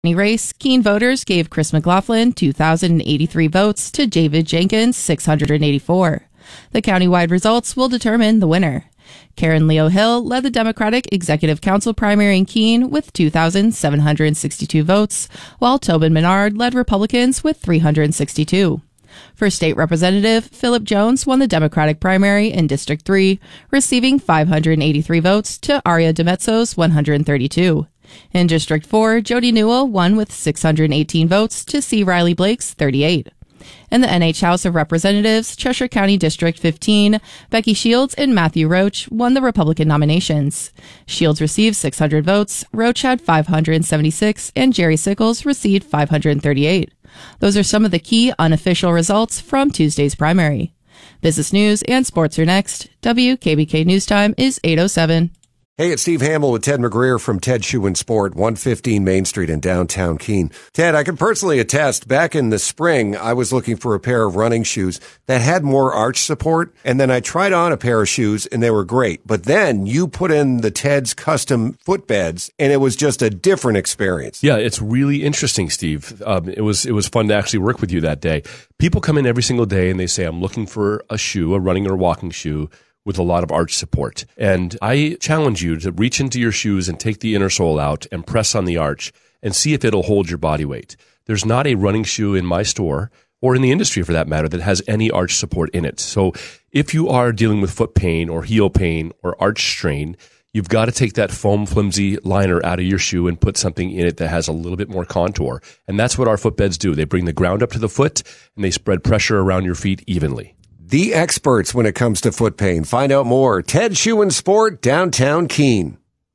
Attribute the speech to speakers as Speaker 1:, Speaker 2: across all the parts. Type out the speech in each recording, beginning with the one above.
Speaker 1: race, Keene voters gave Chris McLaughlin 2,083 votes to David Jenkins 684. The countywide results will determine the winner. Karen Leo Hill led the Democratic Executive Council primary in Keene with 2,762 votes, while Tobin Menard led Republicans with 362. For state representative, Philip Jones won the Democratic primary in District 3, receiving 583 votes to Aria DeMezzo's 132. In District 4, Jody Newell won with 618 votes to C. Riley Blake's 38. In the NH House of Representatives, Cheshire County District 15, Becky Shields and Matthew Roach won the Republican nominations. Shields received 600 votes, Roach had 576, and Jerry Sickles received 538. Those are some of the key unofficial results from Tuesday's primary. Business news and sports are next. WKBK News Time is 8:07.
Speaker 2: Hey, it's Steve Hamill with Ted McGreer from Ted Shoe and Sport, 115 Main Street in downtown Keene. Ted, I can personally attest, back in the spring, I was looking for a pair of running shoes that had more arch support, and then I tried on a pair of shoes, and they were great. But then you put in the Ted's custom footbeds, and it was just a different experience.
Speaker 3: Yeah, it's really interesting, Steve. It was fun to actually work with you that day. People come in every single day, and they say, I'm looking for a shoe, a running or walking shoe, with a lot of arch support. And I challenge you to reach into your shoes and take the inner sole out and press on the arch and see if it'll hold your body weight. There's not a running shoe in my store, or in the industry for that matter, that has any arch support in it. So if you are dealing with foot pain or heel pain or arch strain, you've got to take that foam flimsy liner out of your shoe and put something in it that has a little bit more contour. And that's what our footbeds do. They bring the ground up to the foot and they spread pressure around your feet evenly.
Speaker 2: The experts when it comes to foot pain. Find out more. Ted Shoe and Sport, downtown Keene.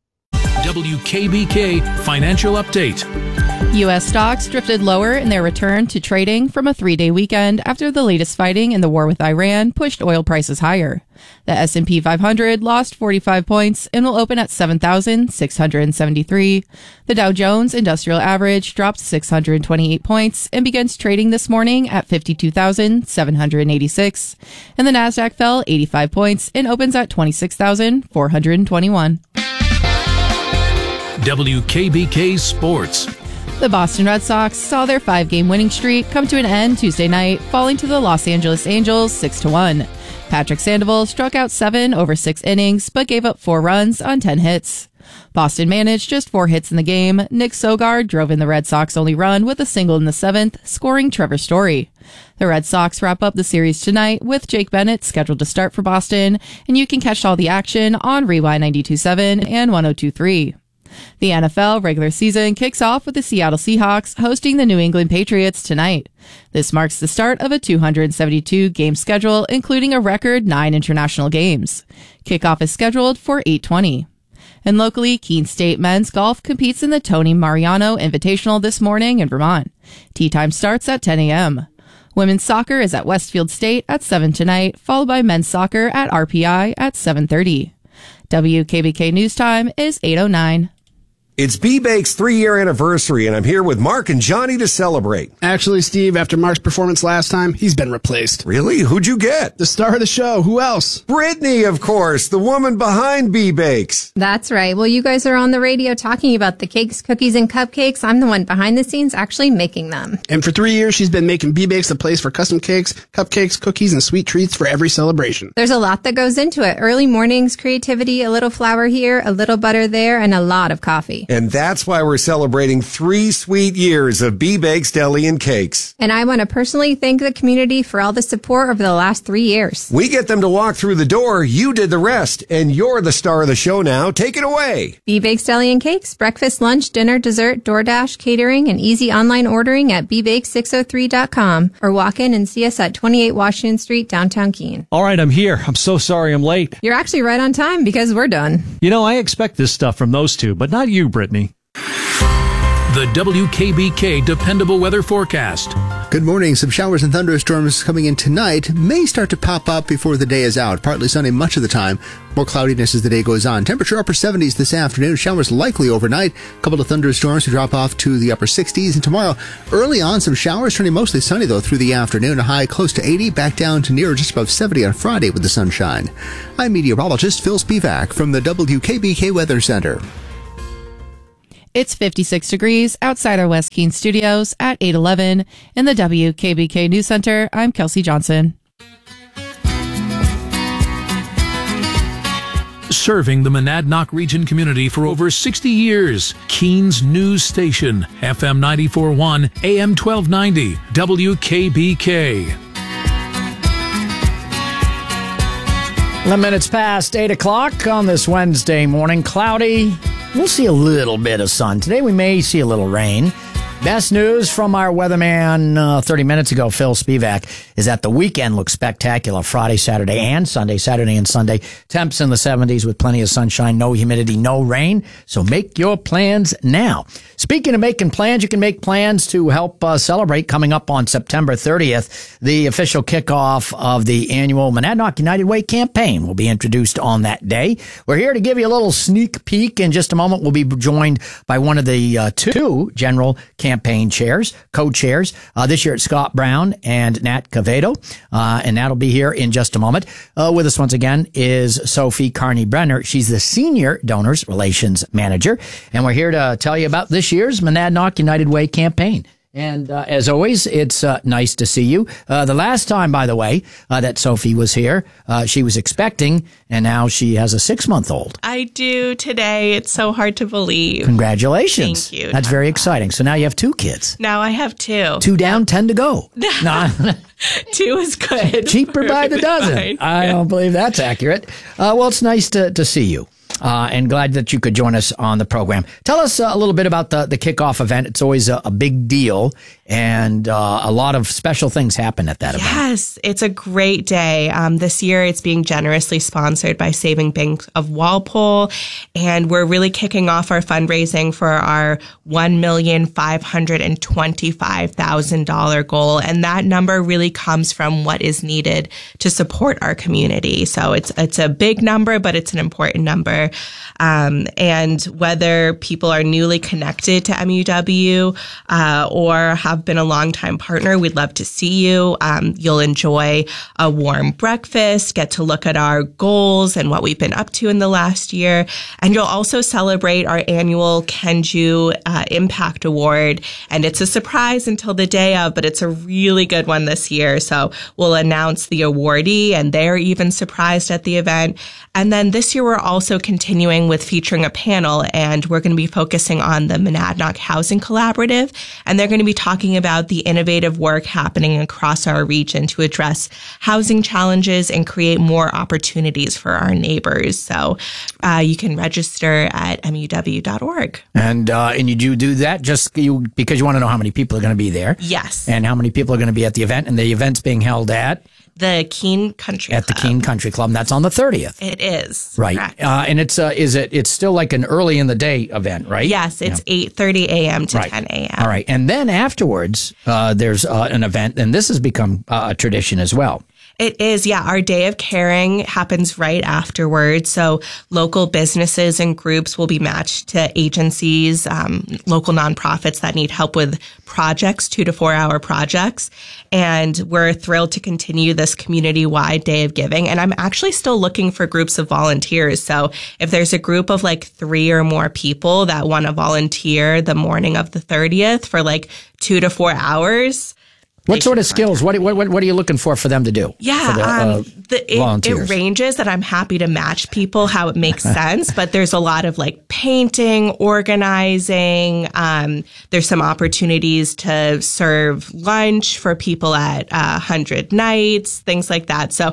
Speaker 4: WKBK Financial Update.
Speaker 1: U.S. stocks drifted lower in their return to trading from a 3-day weekend after the latest fighting in the war with Iran pushed oil prices higher. The S&P 500 lost 45 points and will open at 7,673. The Dow Jones Industrial Average dropped 628 points and begins trading this morning at 52,786. And the Nasdaq fell 85 points and opens at 26,421.
Speaker 4: WKBK Sports.
Speaker 1: The Boston Red Sox saw their 5-game winning streak come to an end Tuesday night, falling to the Los Angeles Angels 6-1. Patrick Sandoval struck out 7 over 6 innings, but gave up 4 runs on 10 hits. Boston managed just 4 hits in the game. Nick Sogard drove in the Red Sox only run with a single in the 7th, scoring Trevor Story. The Red Sox wrap up the series tonight with Jake Bennett scheduled to start for Boston, and you can catch all the action on Rewind 92.7 and 102.3. The NFL regular season kicks off with the Seattle Seahawks hosting the New England Patriots tonight. This marks the start of a 272-game schedule, including a record 9 international games. Kickoff is scheduled for 8:20. And locally, Keene State men's golf competes in the Tony Mariano Invitational this morning in Vermont. Tee time starts at 10 a.m. Women's soccer is at Westfield State at 7 tonight, followed by men's soccer at RPI at 7:30. WKBK News Time is 8:09.
Speaker 2: It's B-Bake's 3-year anniversary, and I'm here with Mark and Johnny to celebrate.
Speaker 5: Actually, Steve, after Mark's performance last time, he's been replaced.
Speaker 2: Really? Who'd you get?
Speaker 5: The star of the show. Who else?
Speaker 2: Brittany, of course, the woman behind B-Bakes.
Speaker 6: That's right. Well, you guys are on the radio talking about the cakes, cookies, and cupcakes. I'm the one behind the scenes actually making them.
Speaker 5: And for 3 years, she's been making B-Bakes a place for custom cakes, cupcakes, cookies, and sweet treats for every celebration.
Speaker 6: There's a lot that goes into it. Early mornings, creativity, a little flour here, a little butter there, and a lot of coffee.
Speaker 2: And that's why we're celebrating 3 sweet years of B-Bakes Deli and Cakes.
Speaker 6: And I want to personally thank the community for all the support over the last 3 years.
Speaker 2: We get them to walk through the door. You did the rest, and you're the star of the show now. Take it away.
Speaker 6: B-Bakes Deli and Cakes, breakfast, lunch, dinner, dessert, DoorDash, catering, and easy online ordering at bbake603.com or walk in and see us at 28 Washington Street, downtown Keene.
Speaker 7: All right, I'm here. I'm so sorry I'm late.
Speaker 6: You're actually right on time because we're done.
Speaker 7: You know, I expect this stuff from those two, but not you, Brittany.
Speaker 4: The WKBK Dependable Weather Forecast.
Speaker 8: Good morning. Some showers and thunderstorms coming in tonight may start to pop up before the day is out. Partly sunny much of the time. More cloudiness as the day goes on. Temperature upper 70s this afternoon. Showers likely overnight. A couple of thunderstorms to drop off to the upper 60s. And tomorrow, early on, some showers turning mostly sunny, though, through the afternoon. A high close to 80, back down to near just above 70 on Friday with the sunshine. I'm meteorologist Phil Spivak from the WKBK Weather Center.
Speaker 1: It's 56 degrees outside our West Keene studios at 8:11. In the WKBK News Center, I'm Kelsey Johnson.
Speaker 4: Serving the Monadnock region community for over 60 years. Keene's news station, FM 94.1, AM 1290, WKBK.
Speaker 9: 11 minutes past 8 o'clock on this Wednesday morning. Cloudy. We'll see a little bit of sun. Today we may see a little rain. Best news from our weatherman 30 minutes ago, Phil Spivak, is that the weekend looks spectacular. Friday, Saturday, and Sunday. Saturday and Sunday. Temps in the 70s with plenty of sunshine, no humidity, no rain. So make your plans now. Speaking of making plans, you can make plans to help celebrate coming up on September 30th. The official kickoff of the annual Monadnock United Way campaign will be introduced on that day. We're here to give you a little sneak peek. In just a moment, we'll be joined by one of the two general campaign chairs, co-chairs. This year it's Scott Brown and Nat Cavedo, and that'll be here in just a moment. With us once again is Sophie Carney-Brenner. She's the Senior Donors Relations Manager, and we're here to tell you about this year's Monadnock United Way campaign. And as always, it's nice to see you. The last time, by the way, that Sophie was here, she was expecting, and now she has a 6-month-old.
Speaker 10: I do today. It's so hard to believe.
Speaker 9: Congratulations.
Speaker 10: Thank you.
Speaker 9: That's very exciting. So now you have 2 kids.
Speaker 10: Now I have 2.
Speaker 9: 2 down, 10 to go. No.
Speaker 10: 2 is good.
Speaker 9: Cheaper by the dozen.
Speaker 10: Fine.
Speaker 9: I don't believe that's accurate. Well, it's nice to see you. And glad that you could join us on the program. Tell us a little bit about the kickoff event. It's always a big deal, and a lot of special things happen at that event.
Speaker 10: Yes, it's a great day. This year, it's being generously sponsored by Saving Bank of Walpole, and we're really kicking off our fundraising for our $1,525,000 goal, and that number really comes from what is needed to support our community. So it's a big number, but it's an important number. And whether people are newly connected to MUW or have been a longtime partner, we'd love to see you. You'll enjoy a warm breakfast, get to look at our goals and what we've been up to in the last year. And you'll also celebrate our annual Kenju Impact Award. And it's a surprise until the day of, but it's a really good one this year. So we'll announce the awardee, and they're even surprised at the event. And then this year, we're also continuing with featuring a panel, and we're going to be focusing on the Monadnock Housing Collaborative, and they're going to be talking about the innovative work happening across our region to address housing challenges and create more opportunities for our neighbors. So you can register at muw.org.
Speaker 9: And you do that just because you want to know how many people are going to be there.
Speaker 10: Yes.
Speaker 9: And how many people are going to be at the event, and the event's being held at?
Speaker 10: The Keene Country Club.
Speaker 9: At the Keene Country Club, and that's on the 30th.
Speaker 10: It is.
Speaker 9: Right. And it's it's still like an early in the day event, right?
Speaker 10: Yes, it's 8:30 a.m. to 10 a.m.
Speaker 9: All right. And then afterwards, there's an event, and this has become a tradition as well.
Speaker 10: It is, yeah. Our Day of Caring happens right afterwards. So local businesses and groups will be matched to agencies, local nonprofits that need help with projects, 2 to 4 hour projects. And we're thrilled to continue this community-wide Day of Giving. And I'm actually still looking for groups of volunteers. So if there's a group of like 3 or more people that want to volunteer the morning of the 30th for like 2 to 4 hours.
Speaker 9: What sort of skills? What are you looking for them to do?
Speaker 10: Yeah,
Speaker 9: volunteers?
Speaker 10: It ranges, that I'm happy to match people how it makes sense, but there's a lot of like painting, organizing. There's some opportunities to serve lunch for people at 100 Nights, things like that. So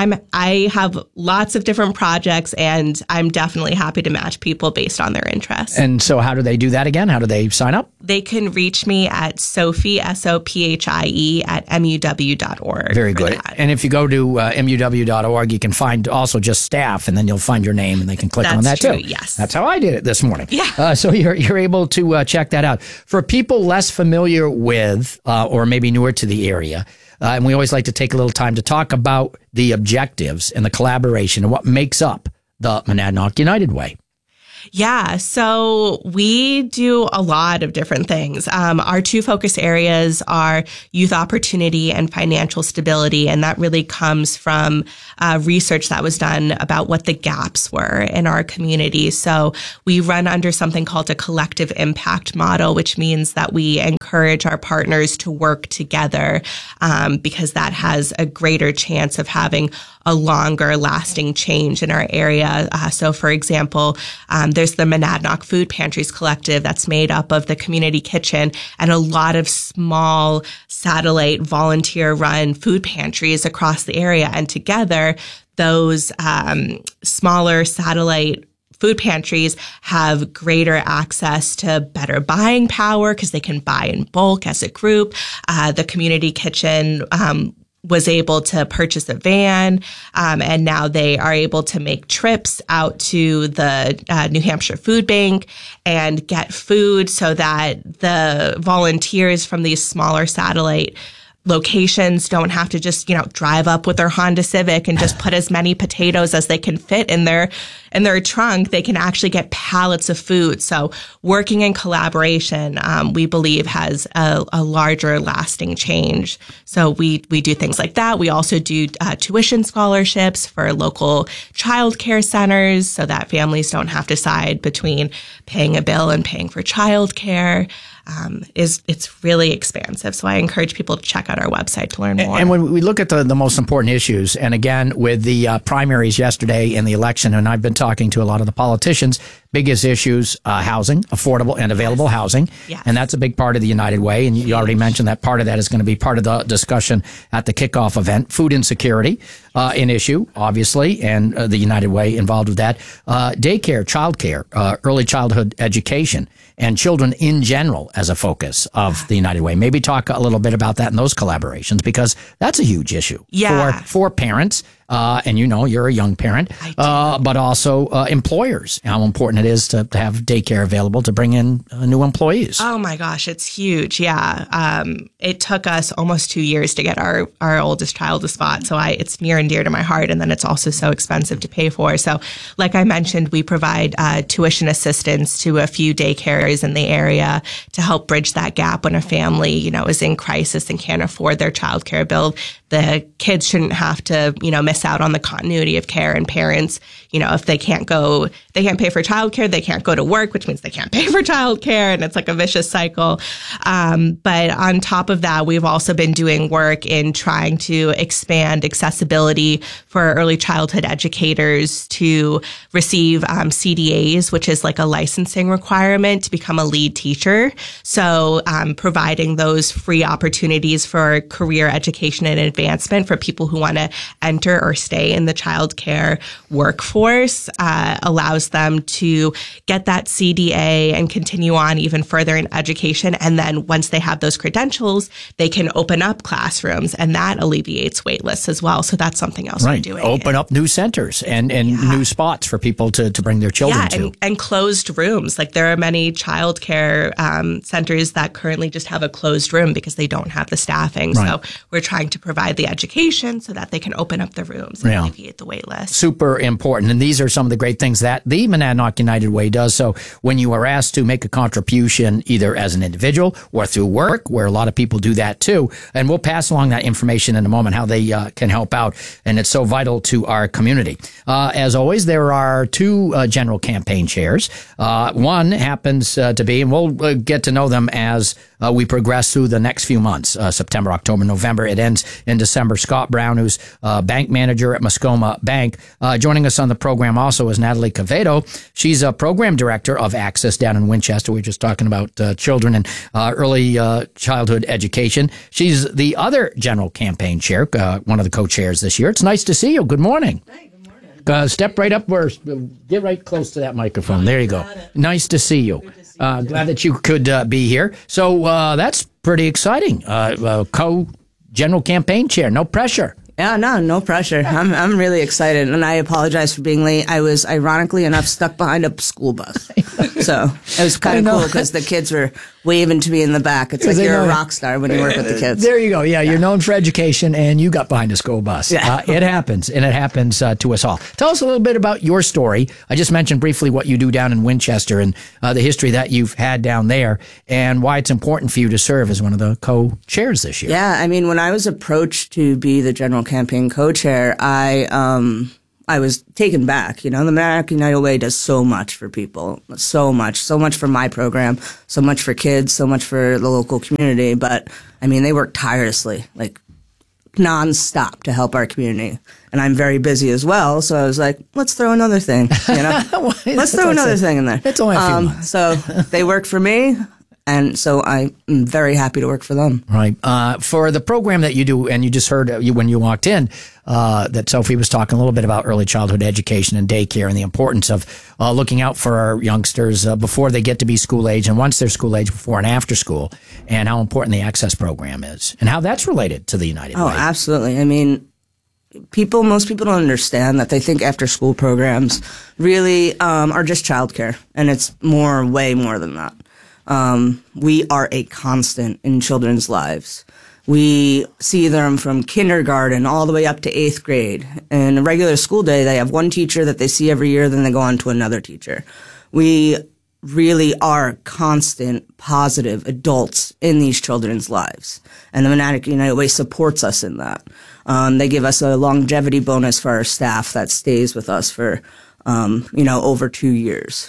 Speaker 10: I have lots of different projects, and I'm definitely happy to match people based on their interests.
Speaker 9: And so how do they do that again? How do they sign up?
Speaker 10: They can reach me at Sophie, Sophie, at muw.org.
Speaker 9: Very good. And if you go to muw.org, you can find also just staff, and then you'll find your name, and they can click on that
Speaker 10: true,
Speaker 9: too.
Speaker 10: Yes.
Speaker 9: That's how I did it this morning.
Speaker 10: Yeah.
Speaker 9: So you're able to check that out. For people less familiar with or maybe newer to the area, and we always like to take a little time to talk about the objectives and the collaboration and what makes up the Monadnock United Way.
Speaker 10: Yeah, so we do a lot of different things. Our two focus areas are youth opportunity and financial stability, and that really comes from research that was done about what the gaps were in our community. So we run under something called a collective impact model, which means that we encourage our partners to work together because that has a greater chance of having a longer lasting change in our area. So for example, there's the Monadnock Food Pantries Collective that's made up of the community kitchen and a lot of small satellite volunteer run food pantries across the area. And together, those smaller satellite food pantries have greater access to better buying power because they can buy in bulk as a group. The community kitchen was able to purchase a van, and now they are able to make trips out to the New Hampshire Food Bank and get food so that the volunteers from these smaller satellite locations don't have to just, drive up with their Honda Civic and just put as many potatoes as they can fit in their trunk. They can actually get pallets of food. So working in collaboration, we believe has a larger lasting change. So we do things like that. We also do tuition scholarships for local childcare centers so that families don't have to decide between paying a bill and paying for childcare. It's really expansive. So I encourage people to check out our website to learn more.
Speaker 9: And when we look at the most important issues, and again, with the primaries yesterday and the election, and I've been talking to a lot of the politicians, biggest issues, housing, affordable and available housing.
Speaker 10: Yes.
Speaker 9: And that's a big part of the United Way. And you already mentioned that part of that is going to be part of the discussion at the kickoff event. Food insecurity, an issue, obviously, and the United Way involved with that. Daycare, childcare, early childhood education, and children in general as a focus of the United Way. Maybe talk a little bit about that in those collaborations, because that's a huge issue for parents. And you're a young parent, but also employers, how important it is to have daycare available to bring in new employees.
Speaker 10: Oh my gosh, it's huge. Yeah. It took us almost 2 years to get our oldest child a spot. So it's near and dear to my heart. And then it's also so expensive to pay for. So like I mentioned, we provide tuition assistance to a few daycares in the area to help bridge that gap when a family, is in crisis and can't afford their childcare bill. The kids shouldn't have to, miss out on the continuity of care, and parents, if they can't pay for childcare, they can't go to work, which means they can't pay for childcare, and it's like a vicious cycle. But on top of that, we've also been doing work in trying to expand accessibility for early childhood educators to receive CDAs, which is like a licensing requirement to become a lead teacher. So providing those free opportunities for career education and advancement for people who want to enter or stay in the childcare workforce allows them to get that CDA and continue on even further in education. And then once they have those credentials, they can open up classrooms, and that alleviates wait lists as well. So that's something else we're doing.
Speaker 9: Open up new centers and new spots for people to bring their children to.
Speaker 10: And closed rooms. Like there are many childcare centers that currently just have a closed room because they don't have the staffing. Right. So we're trying to provide the education so that they can open up the rooms and alleviate the wait list.
Speaker 9: Super important. And these are some of the great things that the Monadnock United Way does. So when you are asked to make a contribution, either as an individual or through work, where a lot of people do that too, and we'll pass along that information in a moment, how they can help out. And it's so vital to our community. As always, there are two general campaign chairs. One happens to be, and we'll get to know them as we progress through the next few months, September, October, November. It ends in December. Scott Brown, who's bank manager at Muskoma Bank. Joining us on the program also is Natalie Cavedo. She's a program director of Access down in Winchester. We were just talking about children and early childhood education. She's the other general campaign chair, one of the co-chairs this year. It's nice to see you. Good morning.
Speaker 11: Hey, good morning.
Speaker 9: Step right up where, get right close to that microphone. There you go. Nice to see you. Glad that you could be here. So that's pretty exciting. Co-general campaign chair. No pressure.
Speaker 11: Yeah, no pressure. I'm really excited, and I apologize for being late. I was, ironically enough, stuck behind a school bus. So it was kind of cool because the kids were waving to me in the back. It's like you're a rock star when you work with the kids.
Speaker 9: There you go. Yeah, you're known for education, and you got behind a school bus. Yeah. It happens, and it happens to us all. Tell us a little bit about your story. I just mentioned briefly what you do down in Winchester and the history that you've had down there, and why it's important for you to serve as one of the co-chairs this year.
Speaker 11: Yeah, I mean, when I was approached to be the general campaign co-chair, I was taken back. You know, the Mad United Way does so much for people, so much for my program, so much for kids, so much for the local community. But I mean, they work tirelessly, like nonstop to help our community. And I'm very busy as well. So I was like, let's throw another thing, you know, let's throw another thing in there.
Speaker 9: It's only a few months.
Speaker 11: So they work for me. And so I'm very happy to work for them.
Speaker 9: Right. For the program that you do, and you just heard when you walked in that Sophie was talking a little bit about early childhood education and daycare and the importance of looking out for our youngsters before they get to be school age and once they're school age, before and after school, and how important the Access program is and how that's related to the United Way.
Speaker 11: Oh, absolutely. I mean, most people don't understand that. They think after school programs really are just childcare, and it's way more than that. We are a constant in children's lives. We see them from kindergarten all the way up to 8th grade. In a regular school day, they have one teacher that they see every year, then they go on to another teacher. We really are constant, positive adults in these children's lives. And the Monadic United Way supports us in that. They give us a longevity bonus for our staff that stays with us for, over 2 years.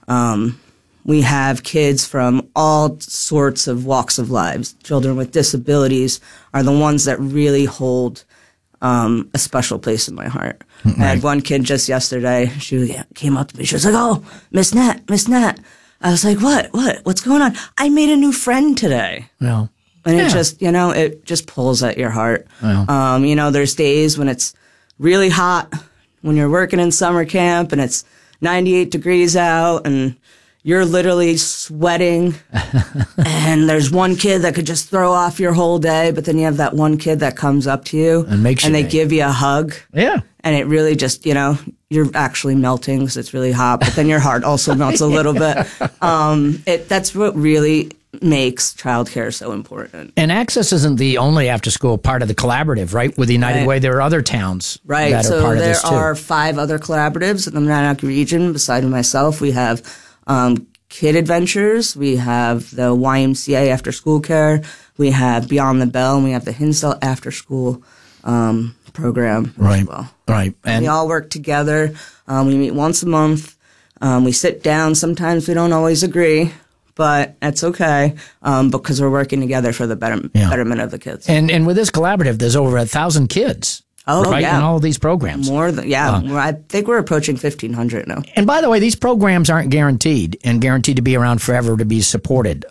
Speaker 11: We have kids from all sorts of walks of lives. Children with disabilities are the ones that really hold a special place in my heart. Mm-hmm. I had one kid just yesterday. She came up to me. She was like, "Oh, Miss Nat. I was like, what's going on? I made a new friend today."
Speaker 9: No.
Speaker 11: And it just pulls at your heart.
Speaker 9: Well.
Speaker 11: There's days when it's really hot, when you're working in summer camp and it's 98 degrees out and you're literally sweating, and there's one kid that could just throw off your whole day, but then you have that one kid that comes up to you
Speaker 9: and they
Speaker 11: give you a hug.
Speaker 9: Yeah.
Speaker 11: And it really just, you're actually melting because it's really hot, but then your heart also melts a little bit. That's what really makes childcare so important.
Speaker 9: And Access isn't the only after-school part of the collaborative, right? With the United Way, there are other towns that are part of this too.
Speaker 11: So there are 5 other collaboratives in the Monadnock region. Besides myself, we have Kid Adventures, we have the YMCA After School Care, we have Beyond the Bell, and we have the Hinsdale After School program as well.
Speaker 9: Right.
Speaker 11: And we all work together. We meet once a month. We sit down. Sometimes we don't always agree, but that's okay because we're working together for the betterment of the kids.
Speaker 9: And with this collaborative, there's over 1,000 kids.
Speaker 11: Oh,
Speaker 9: right,
Speaker 11: yeah.
Speaker 9: in all of these programs.
Speaker 11: More than, I think we're approaching 1,500 now.
Speaker 9: And by the way, these programs aren't guaranteed to be around forever to be supported.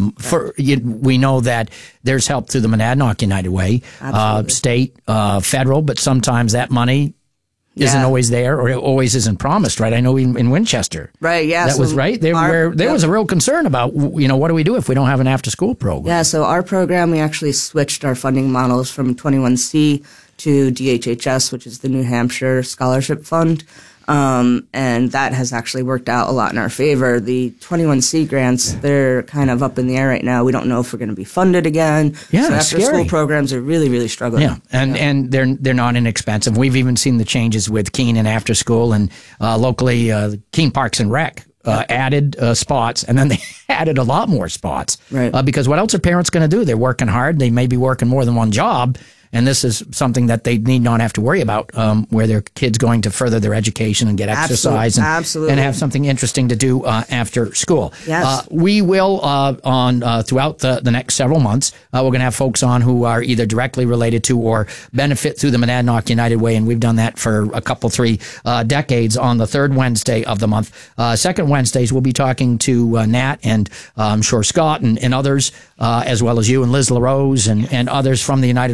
Speaker 9: We know that there's help through the Monadnock United Way, state, federal, but sometimes that money isn't always there or it always isn't promised, right? I know in Winchester.
Speaker 11: Right, yeah.
Speaker 9: That was right. There was a real concern about, what do we do if we don't have an after-school program?
Speaker 11: Yeah, so our program, we actually switched our funding models from 21C to DHHS, which is the New Hampshire Scholarship Fund. And that has actually worked out a lot in our favor. The 21C grants, they're kind of up in the air right now. We don't know if we're going to be funded again.
Speaker 9: Yeah,
Speaker 11: so after school programs are really, really struggling.
Speaker 9: Yeah, and they're not inexpensive. We've even seen the changes with Keene and after school, and locally Keene Parks and Rec added spots, and then they added a lot more spots.
Speaker 11: Right.
Speaker 9: Because what else are parents going to do? They're working hard. They may be working more than one job. And this is something that they need not have to worry about, where their kids going to further their education and get exercise and have something interesting to do after school.
Speaker 11: Yes.
Speaker 9: We will throughout the next several months, we're going to have folks on who are either directly related to or benefit through the Monadnock United Way, and we've done that for a couple, 3 decades on the 3rd Wednesday of the month. Second Wednesdays, we'll be talking to Nat and I'm sure Scott and others, as well as you and Liz LaRose and others from the United Way to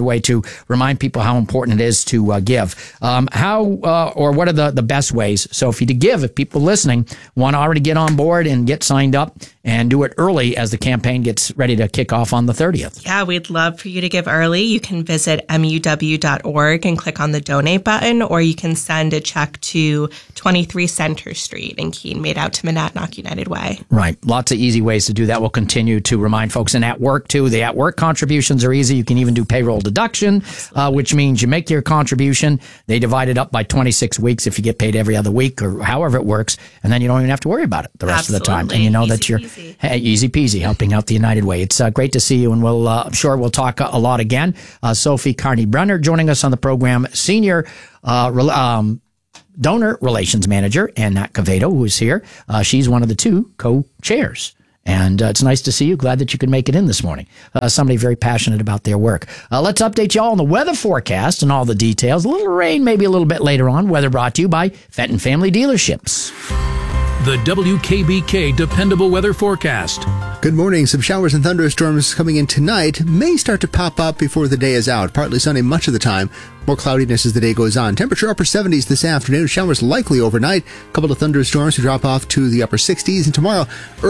Speaker 9: remind people how important it is to give. What are the best ways? So if people listening want to already get on board and get signed up and do it early as the campaign gets ready to kick off on the 30th.
Speaker 10: Yeah, we'd love for you to give early. You can visit muw.org and click on the donate button, or you can send a check to 23 Center Street in Keene, made out to Monadnock United Way.
Speaker 9: Right. Lots of easy ways to do that. We'll continue to remind folks. And at work, too, the at-work contributions are easy. You can even do payroll deduction, which means you make your contribution. They divide it up by 26 weeks if you get paid every other week or however it works. And then you don't even have to worry about it the rest of the time. And you know that you're easy peasy helping out the United Way. It's great to see you. And I'm sure we'll talk a lot again. Sophie Carney-Brenner joining us on the program, Senior Donor Relations Manager, and Nat Cavedo, who is here. She's one of the two co-chairs. And it's nice to see you. Glad that you could make it in this morning. Somebody very passionate about their work. Let's update you all on the weather forecast and all the details. A little rain, maybe a little bit later on. Weather brought to you by Fenton Family Dealerships.
Speaker 4: The WKBK Dependable Weather Forecast.
Speaker 8: Good morning. Some showers and thunderstorms coming in tonight may start to pop up before the day is out. Partly sunny much of the time. More cloudiness as the day goes on. Temperature upper 70s this afternoon. Showers likely overnight. A couple of thunderstorms to drop off to the upper 60s. And tomorrow,